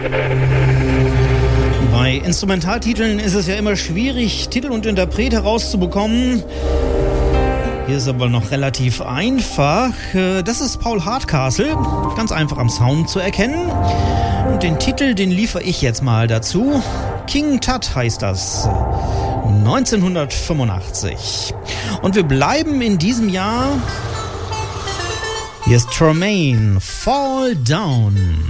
Bei Instrumentaltiteln ist es ja immer schwierig, Titel und Interpret herauszubekommen. Hier ist aber noch relativ einfach. Das ist Paul Hardcastle, ganz einfach am Sound zu erkennen. Und den Titel, den liefere ich jetzt mal dazu. King Tut heißt das. 1985. Und wir bleiben in diesem Jahr. Hier ist Tremaine, Fall Down.